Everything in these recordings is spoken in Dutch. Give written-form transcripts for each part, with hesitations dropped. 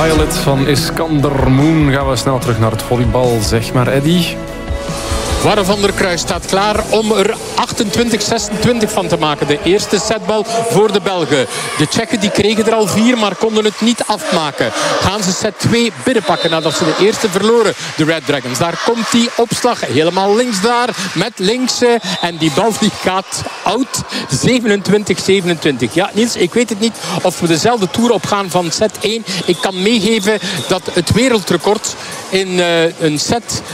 Violet van Iskander Moon. Gaan we snel terug naar het volleybal. Zeg maar, Eddy. Warren van der Kruis staat klaar om er 28-26 van te maken. De eerste setbal voor de Belgen. De Tsjechen die kregen er al 4, maar konden het niet afmaken. Gaan ze set 2 binnenpakken nadat ze de eerste verloren. De Red Dragons. Daar komt die opslag. Helemaal links daar. Met links. En die bal die gaat out. 27-27. Ja, Niels, ik weet het niet of we dezelfde toer opgaan van set 1. Ik kan meegeven dat het wereldrecord in een set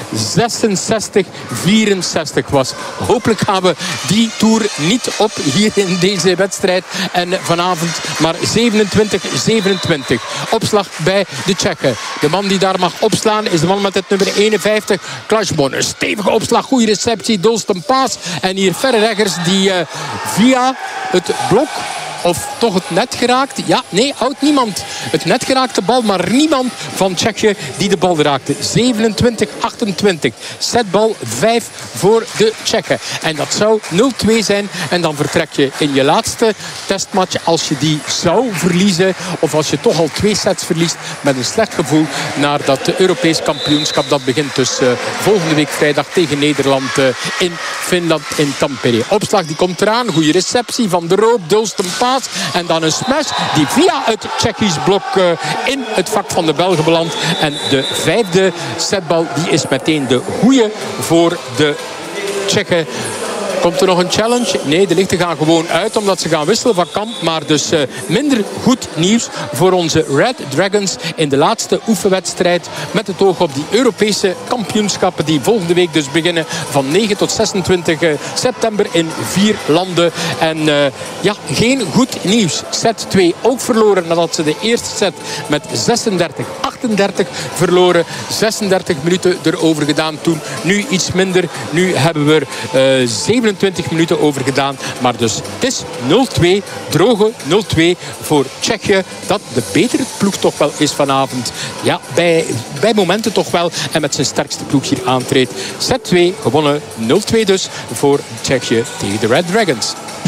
66-64 was. Hopelijk gaan we die toer niet op hier in deze wedstrijd. En vanavond maar 27-27. Opslag bij de Tsjechen. De man die daar mag opslaan is de man met het nummer 51. Klashbon. Een stevige opslag. Goede receptie. Dolsten paas. En hier verre reggers die via het blok of toch het net geraakt. Ja, nee, houdt niemand. Het net geraakte bal, maar niemand van Tsjechië die de bal raakte. 27-28. Setbal 5 voor de Tsjechen. En dat zou 0-2 zijn. En dan vertrek je in je laatste testmatch, als je die zou verliezen, of als je toch al 2 sets verliest, met een slecht gevoel naar dat Europees kampioenschap. Dat begint dus volgende week vrijdag tegen Nederland in Finland, in Tampere. Opslag die komt eraan. Goede receptie van de Roop. Dulst een paas. En dan een smash die via het Tsjechisch blok in het vak van de Belgen belandt. En de 5e setbal die is meteen de goeie voor de Tsjechen. Komt er nog een challenge? Nee, de lichten gaan gewoon uit omdat ze gaan wisselen van kamp. Maar dus minder goed nieuws voor onze Red Dragons in de laatste oefenwedstrijd. Met het oog op die Europese kampioenschappen die volgende week dus beginnen van 9 tot 26 september in 4 landen. En ja, geen goed nieuws. Set 2 ook verloren nadat ze de eerste set met 36-38 verloren. 36 minuten erover gedaan toen. Nu iets minder. Nu hebben we er 27 minuten over gedaan. Maar dus het is 0-2. Droge 0-2 voor Tsjechië. Dat de betere ploeg toch wel is vanavond. Ja, bij momenten toch wel. En met zijn sterkste ploeg hier aantreedt. Set 2 gewonnen 0-2 dus voor Tsjechië tegen de Red Dragons.